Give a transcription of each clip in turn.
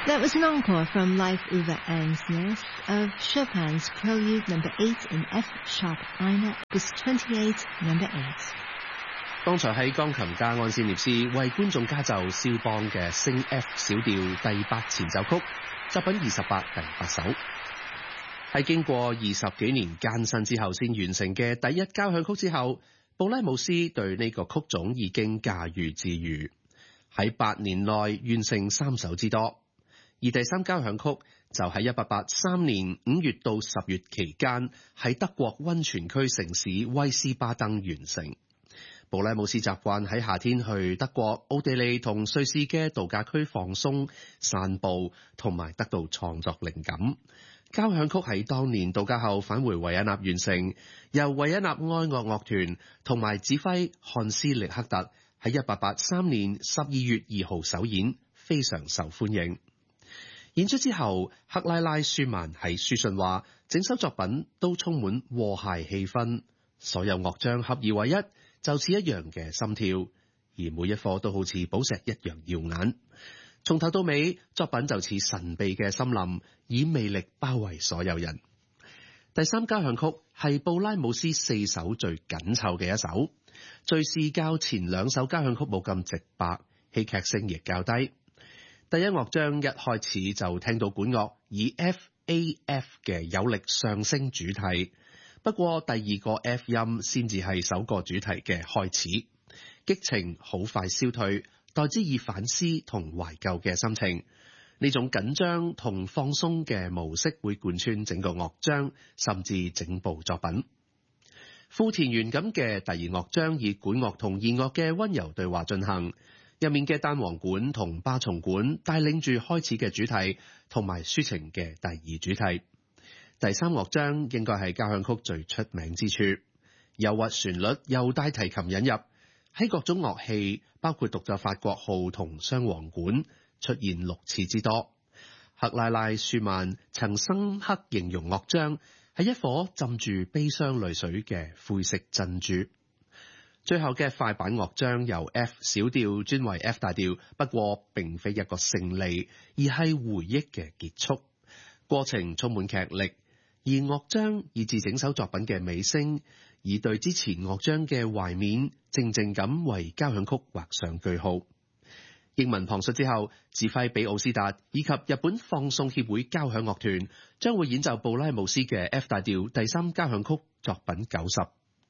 That was an encore from Life über Ernstness of Chopin's Prelude No. 8 in F-sharp minor, Opus 28, No. 8。 剛才係鋼琴家安斯涅斯為觀眾加奏肖邦嘅升 F 小調第8前奏曲，作品28第8首，係經過20幾年艱辛之後先完成嘅第一交響曲之後，布拉姆斯對呢個曲種已經駕馭自如，喺8年內完成3首之多。而第3交響曲就喺1883年5月到10月期間喺德國溫泉區城市威斯巴登完成。布拉姆斯習慣喺夏天去德國、奧地利同瑞士嘅度假區放鬆、散步同埋得到創作靈感。交響曲喺當年度假後返回維也納完成，由維也納愛樂樂團同埋指揮漢斯力克特喺1883年12月2號首演，非常受歡迎。演出之後，克拉拉舒曼喺書信話，整首作品都充滿和諧氣氛，所有樂章合而為一，就似一樣嘅心跳，而每一顆都好似寶石一樣耀眼。從頭到尾，作品就似神秘嘅森林，以魅力包圍所有人。第3交響曲係布拉姆斯4首最緊湊嘅一首，敘事較前2首交響曲冇咁直白，戲劇性亦較低。第一樂章一開始就聽到管樂以 F-A-F 嘅有力上升主題，不過第2個 F 音先至係首個主題嘅開始，激情好快消退，代之以反思同懷舊嘅心情。呢種緊張同放鬆嘅模式會貫穿整個樂章，甚至整部作品。富田園咁嘅第2樂章以管樂同弦樂嘅溫柔對話進行，入面嘅單簧管同巴松管帶領住開始嘅主題同埋抒情嘅第2主題。第3樂章應該係交響曲最出名之處，憂鬱旋律由大提琴引入，喺各種樂器包括獨奏法國號同雙簧管出現6次之多。克拉拉舒曼曾深刻形容樂章係一顆浸住悲傷淚水嘅灰色珍珠。最後嘅快板樂章由 F 小調轉為 F 大調，不過並非一個勝利，而係回憶嘅結束。過程充滿劇力，而樂章以至整首作品嘅尾聲，以對之前樂章嘅懷緬，靜靜咁為交響曲畫上句號。英文旁述之後，指揮比奧斯達以及日本放送協會交響樂團將會演奏布拉姆斯嘅 F 大調第3交響曲作品90。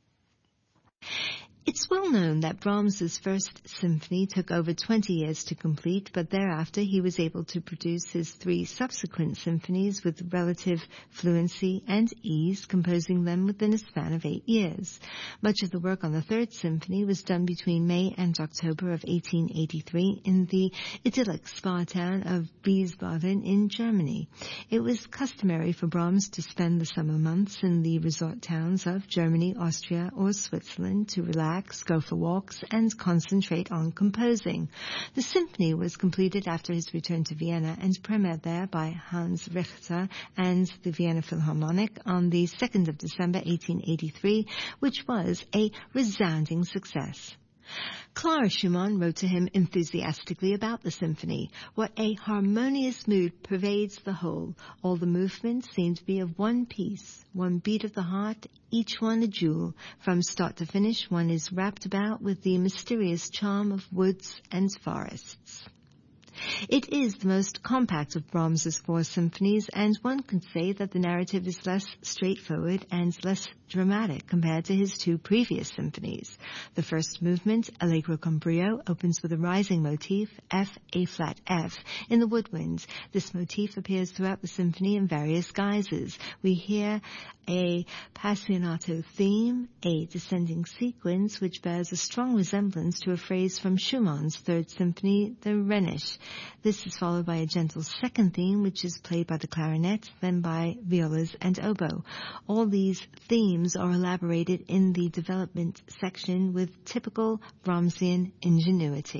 It's well known that Brahms's first symphony took over 20 years to complete, but thereafter he was able to produce his 3 subsequent symphonies with relative fluency and ease, composing them within a span of 8 years. Much of the work on the 3rd symphony was done between May and October of 1883 in the idyllic spa town of Wiesbaden in Germany. It was customary for Brahms to spend the summer months in the resort towns of Germany, Austria, or Switzerland to relax, go for walks, and concentrate on composing. The symphony was completed after his return to Vienna and premiered there by Hans Richter and the Vienna Philharmonic on the 2nd of December 1883, which was a resounding success. Clara Schumann wrote to him enthusiastically about the symphony. What a harmonious mood pervades the whole. All the movements seem to be of one piece, one beat of the heart, each one a jewel. From start to finish, one is wrapped about with the mysterious charm of woods and forests. It is the most compact of Brahms's 4 symphonies, and one could say that the narrative is less straightforward and less dramatic compared to his 2 previous symphonies. The first movement, Allegro con brio, opens with a rising motif, F, A flat, F, in the woodwinds. This motif appears throughout the symphony in various guises. We hear a passionato theme, a descending sequence which bears a strong resemblance to a phrase from Schumann's 3rd symphony, the Rhenish. This is followed by a gentle second theme, which is played by the clarinet, then by violas and oboe. All these themes are elaborated in the development section with typical Brahmsian ingenuity.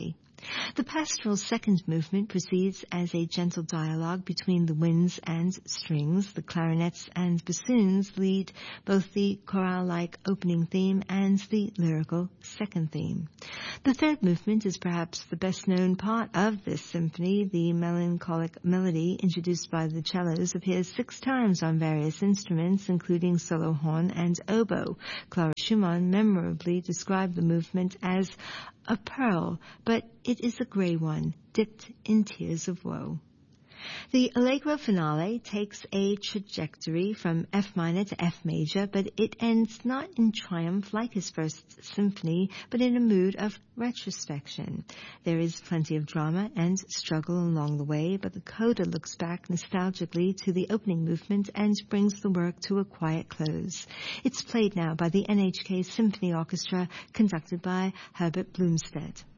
The pastoral second movement proceeds as a gentle dialogue between the winds and strings. The clarinets and bassoons lead both the chorale-like opening theme and the lyrical second theme. The third movement is perhaps the best-known part of this symphony. The melancholic melody introduced by the cellos appears 6 times on various instruments, including solo horn and oboe. Clara Schumann memorably described the movement as a pearl, but it is a gray one, dipped in tears of woe. The Allegro finale takes a trajectory from F minor to F major, but it ends not in triumph like his first symphony, but in a mood of retrospection. There is plenty of drama and struggle along the way, but the coda looks back nostalgically to the opening movement and brings the work to a quiet close. It's played now by the NHK Symphony Orchestra, conducted by Herbert Blumstedt.